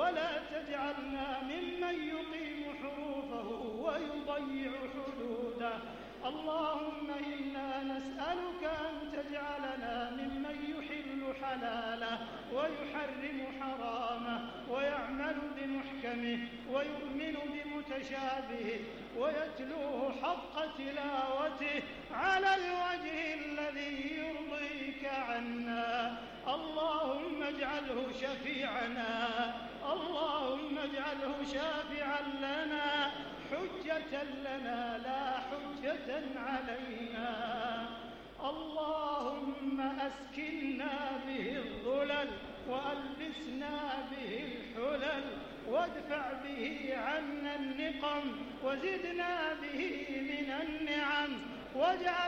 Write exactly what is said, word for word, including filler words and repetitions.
ولا تجعلنا ممن يقيم حروفه ويضيع حدوده. اللهم إنا نسألك أن تجعلنا ممن يحل حلاله ويحرم حرامه ويعمل بمحكمه ويؤمن بمتشابهه ويتلوه حق تلاوته على الوجه الذي يرضيك عنا. اللهم اجعله شفيعنا، اللهم اجعله شافعا لنا، حجة لنا لا حجة علينا. اللهم أسكننا به الظلل وألبسنا به الحلل وادفع به عنا النقم وزدنا به من النعم واجعل